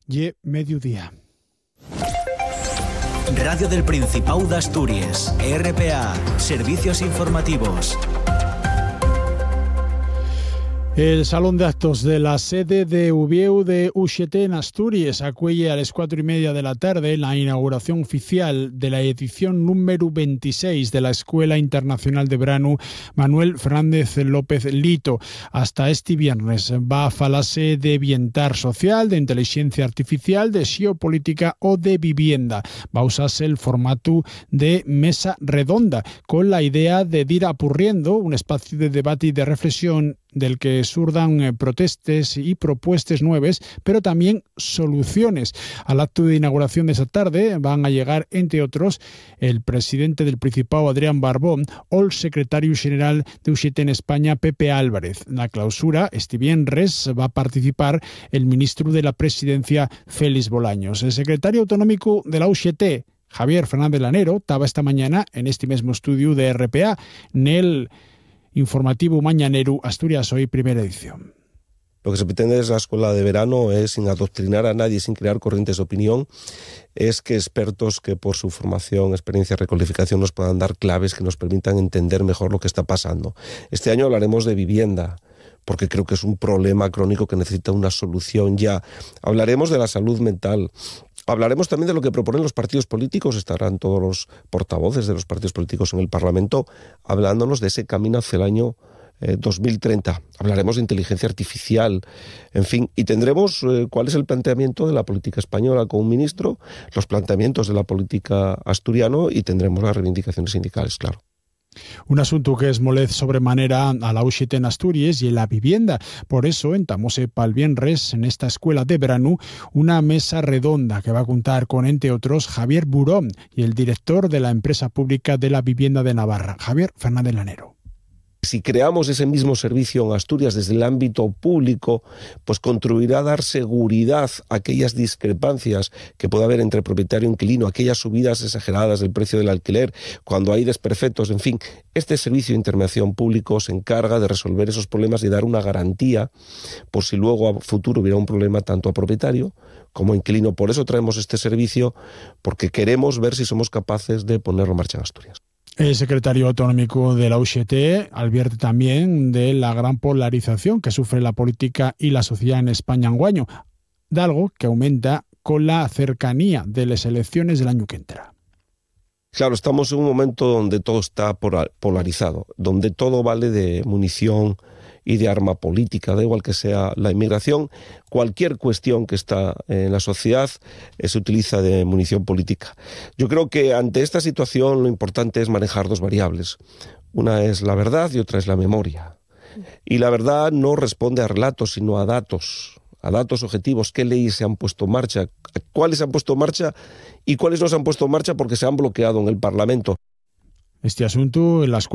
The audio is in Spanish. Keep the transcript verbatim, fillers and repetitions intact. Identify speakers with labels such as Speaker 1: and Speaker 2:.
Speaker 1: y mediodía.
Speaker 2: Radio del Principado de Asturias, R P A, Servicios Informativos.
Speaker 1: El Salón de Actos de la sede de Ubieu de U X T en Asturias acuelle a las cuatro y media de la tarde la inauguración oficial de la edición número veintiséis de la Escuela Internacional de Verano Manuel Fernández López Lito. Hasta este viernes va a falarse de bienestar social, de inteligencia artificial, de xeopolítica o de vivienda. Va a usarse el formato de mesa redonda con la idea de ir apurriendo un espacio de debate y de reflexión del que surdan eh, protestas y propuestas nuevas, pero también soluciones. Al acto de inauguración de esa tarde van a llegar, entre otros, el presidente del Principado, Adrián Barbón, o el secretario general de U X T en España, Pepe Álvarez. En la clausura, este viernes, va a participar el ministro de la Presidencia, Félix Bolaños. El secretario autonómico de la U X T, Javier Fernández Lanero, estaba esta mañana en este mismo estudio de R P A, en el Informativo Mañanero Asturias Hoy, primera edición.
Speaker 3: Lo que se pretende desde la escuela de verano es, sin adoctrinar a nadie, sin crear corrientes de opinión, es que expertos que por su formación, experiencia, recodificación nos puedan dar claves que nos permitan entender mejor lo que está pasando. Este año hablaremos de vivienda, porque creo que es un problema crónico que necesita una solución ya. Hablaremos de la salud mental. Hablaremos también de lo que proponen los partidos políticos. Estarán todos los portavoces de los partidos políticos en el Parlamento hablándonos de ese camino hacia el año eh, dos mil treinta. Hablaremos de inteligencia artificial, en fin, y tendremos eh, cuál es el planteamiento de la política española con un ministro, los planteamientos de la política asturiano y tendremos las reivindicaciones sindicales, claro.
Speaker 1: Un asunto que es molez sobremanera a la U X T en Asturias y en la vivienda. Por eso entamose pa'l viernes en esta escuela de verano una mesa redonda que va a contar con, entre otros, Javier Burón y el director de la empresa pública de la vivienda de Navarra, Javier Fernández Lanero.
Speaker 3: Si creamos ese mismo servicio en Asturias desde el ámbito público, pues contribuirá a dar seguridad a aquellas discrepancias que pueda haber entre propietario e inquilino, aquellas subidas exageradas del precio del alquiler, cuando hay desperfectos, en fin. Este servicio de intermediación público se encarga de resolver esos problemas y dar una garantía por si luego a futuro hubiera un problema tanto a propietario como a inquilino. Por eso traemos este servicio, porque queremos ver si somos capaces de ponerlo en marcha en Asturias.
Speaker 1: El secretario autonómico de la U X T advierte también de la gran polarización que sufre la política y la sociedad en España anguaño, de algo que aumenta con la cercanía de las elecciones del año que entra.
Speaker 3: Claro, estamos en un momento donde todo está polarizado, donde todo vale de munición y de arma política, da igual que sea la inmigración, cualquier cuestión que está en la sociedad eh, se utiliza de munición política. Yo creo que ante esta situación lo importante es manejar dos variables. Una es la verdad y otra es la memoria. Y la verdad no responde a relatos, sino a datos, a datos objetivos. ¿Qué leyes se han puesto en marcha? ¿Cuáles se han puesto en marcha? ¿Y cuáles no se han puesto en marcha porque se han bloqueado en el Parlamento?
Speaker 1: Este asunto en la escuela